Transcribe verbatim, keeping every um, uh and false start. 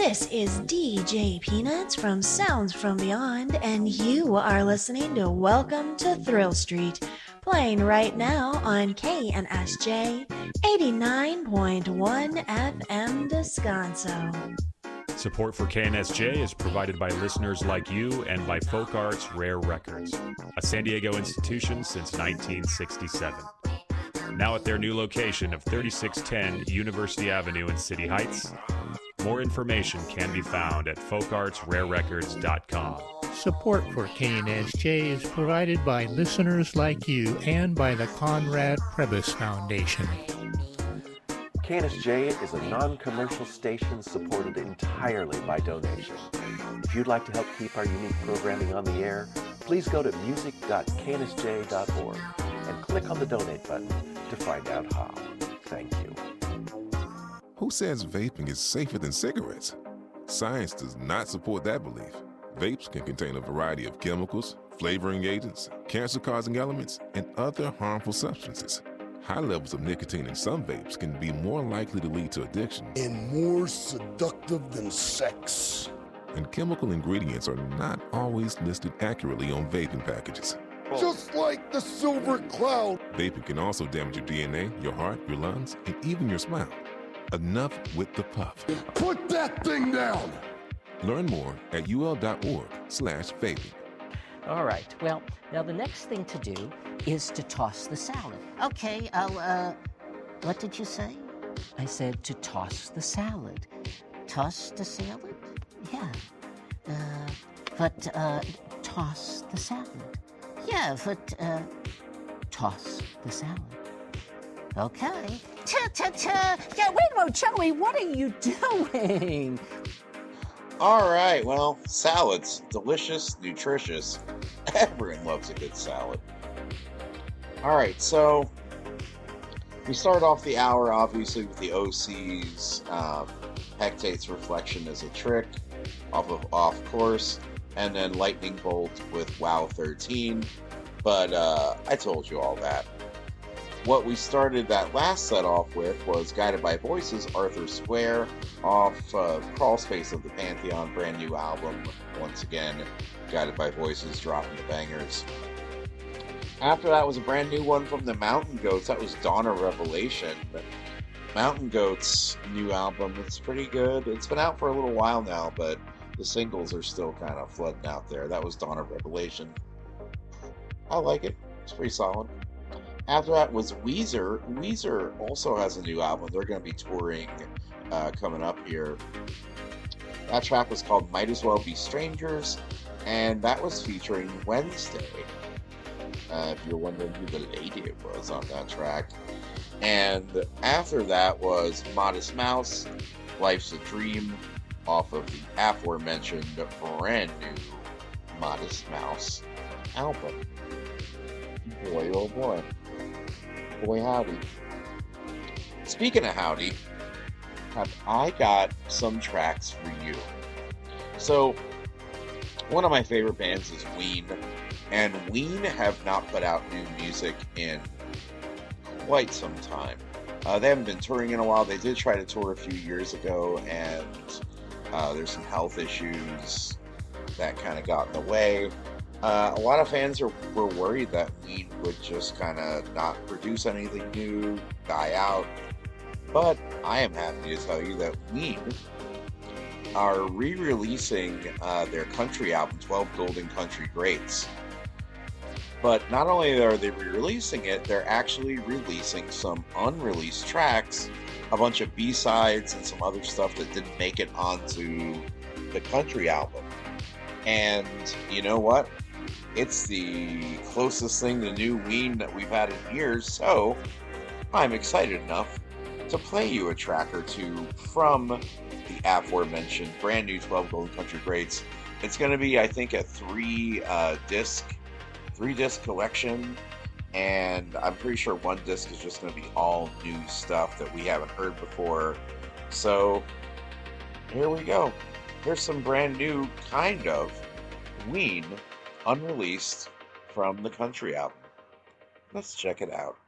This is D J Peanuts from Sounds from Beyond, and you are listening to Welcome to Thrill Street, playing right now on K N S J eighty-nine point one F M Descanso. Support for K N S J is provided by listeners like you and by Folk Arts Rare Records, a San Diego institution since nineteen sixty-seven. Now at their new location of thirty-six ten University Avenue in City Heights. More information can be found at folk arts rare records dot com. Support for K N S J is provided by listeners like you and by the Conrad Prebys Foundation. K N S J is a non-commercial station supported entirely by donation. If you'd like to help keep our unique programming on the air, please go to music dot k n s j dot org and click on the donate button to find out how. Thank you. Who says vaping is safer than cigarettes? Science does not support that belief. Vapes can contain a variety of chemicals, flavoring agents, cancer-causing elements, and other harmful substances. High levels of nicotine in some vapes can be more likely to lead to addiction. And more seductive than sex. And chemical ingredients are not always listed accurately on vaping packages. Just like the silver cloud. Vaping can also damage your D N A, your heart, your lungs, and even your smile. Enough with the puff. Put that thing down! Learn more at ul.org slash vaping. All right. Well, now the next thing to do is to toss the salad. Okay, I'll, uh, what did you say? I said to toss the salad. Toss the salad? Yeah. Uh, but, uh, toss the salad. Yeah, but, uh, toss the salad. Okay. Ta-ta-ta! Yeah, wait a minute, Joey, what are you doing? All right, well, salads. Delicious, nutritious. Everyone loves a good salad. All right, so we started off the hour, obviously, with the O C's um, Hectate's Reflection as a Trick, off of Off Course, and then Lightning Bolt with WoW thirteen. But uh, I told you all that. What we started that last set off with was Guided by Voices, Arthur Square, off uh, Crawl Space of the Pantheon, brand new album. Once again, Guided by Voices, dropping the bangers. After that was a brand new one from the Mountain Goats. That was Dawn of Revelation. Mountain Goats' new album, it's pretty good. It's been out for a little while now, but the singles are still kind of flooding out there. That was Dawn of Revelation. I like it. It's pretty solid. After that was Weezer. Weezer also has a new album. They're going to be touring uh, coming up here. That track was called Might As Well Be Strangers, and that was featuring Wednesday. Uh, if you're wondering who the lady was on that track. And after that was Modest Mouse, Life's a Dream, off of the aforementioned brand new Modest Mouse album. Boy, oh boy. Boy, howdy. Speaking of howdy, have I got some tracks for you. So, one of my favorite bands is Ween, and Ween have not put out new music in quite some time. Uh, they haven't been touring in a while. They did try to tour a few years ago, and uh, there's some health issues that kind of got in the way. Uh, a lot of fans are, were worried that Ween would just kind of not produce anything new, die out. But I am happy to tell you that Ween are re-releasing uh, their country album, twelve Golden Country Greats. But not only are they re-releasing it, they're actually releasing some unreleased tracks, a bunch of B-sides and some other stuff that didn't make it onto the country album. And you know what? It's the closest thing to new Ween that we've had in years, so I'm excited enough to play you a track or two from the aforementioned brand new twelve Golden Country Greats. It's going to be, I think, a three uh, disc, three disc collection, and I'm pretty sure one disc is just going to be all new stuff that we haven't heard before. So here we go. Here's some brand new kind of Ween, unreleased from the country album. Let's check it out.